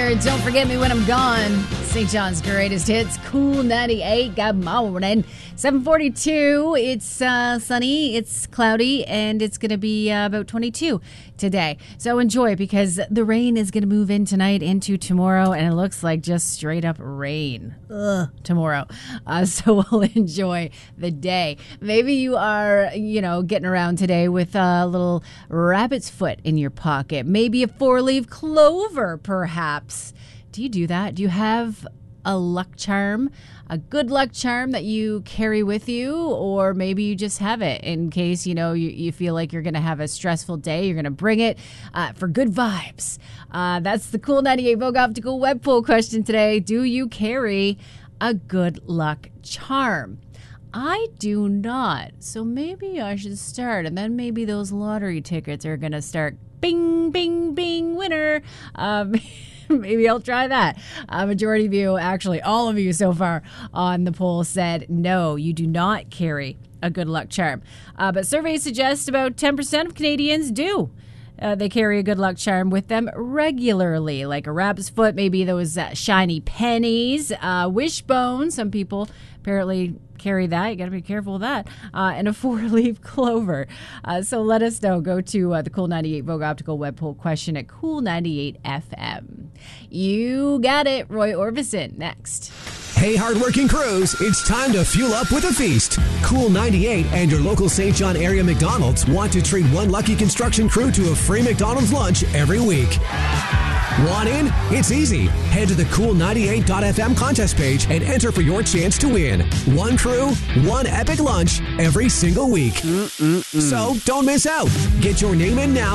here. Don't forget me when I'm gone. St. John's greatest hits. Cool 98. Good morning. 7:42. It's sunny. It's cloudy, and it's going to be about 22 today. So enjoy it because the rain is going to move in tonight into tomorrow, and it looks like just straight up rain tomorrow. So we'll enjoy the day. Maybe you are, getting around today with a little rabbit's foot in your pocket. Maybe a 4-leaf clover, perhaps. Do you do that? Do you have a luck charm, a good luck charm that you carry with you? Or maybe you just have it in case, you feel like you're going to have a stressful day. You're going to bring it for good vibes. That's the Cool 98 Vogue Optical web poll question today. Do you carry a good luck charm? I do not. So maybe I should start. And then maybe those lottery tickets are going to start bing, bing, bing, winner. Maybe I'll try that. Majority of you, actually all of you so far on the poll said no, you do not carry a good luck charm. But surveys suggest about 10% of Canadians do. They carry a good luck charm with them regularly, like a rabbit's foot, maybe those shiny pennies, wishbone. Some people apparently carry that. You got to be careful with that. And a 4-leaf clover. So let us know. Go to the Cool 98 Vogue Optical web poll question at Cool 98 FM. You got it. Roy Orbison next. Hey, hardworking crews, it's time to fuel up with a feast. Cool 98 and your local St. John area McDonald's want to treat one lucky construction crew to a free McDonald's lunch every week. Want in? It's easy. Head to the cool98.fm contest page and enter for your chance to win. One crew, one epic lunch every single week. So don't miss out. Get your name in now